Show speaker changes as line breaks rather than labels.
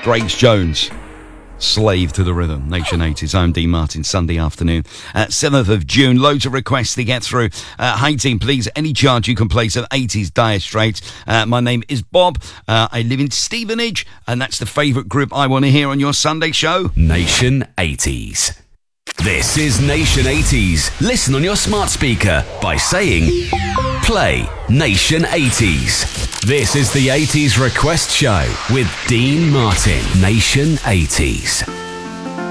Grace Jones, Slave to the Rhythm, Nation 80s. I'm Dean Martin, Sunday afternoon, 7th of June. Loads of requests to get through. Hi team, please, any chance you can play some 80s Dire Straits? My name is Bob. I live in Stevenage, and that's the favourite group I want to hear on your Sunday show.
Nation 80s. This is Nation 80s. Listen on your smart speaker by saying, play Nation 80s. This is the 80s Request Show with Dean Martin. Nation 80s.